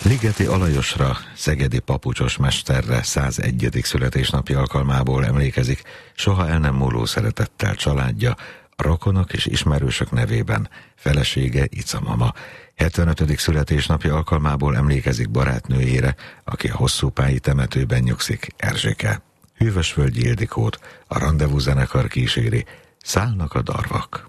Ligeti Alajosra, szegedi papucsos mesterre 101. születésnapi alkalmából emlékezik soha el nem múló szeretettel családja, a rokonok és ismerősök nevében felesége, Ica mama. 75. születésnapi alkalmából emlékezik barátnőjére, aki a Hosszúpályi temetőben nyugszik, Erzsike. Hűvösvölgyi Ildikót a Randevú zenekar kíséri, Szállnak a darvak.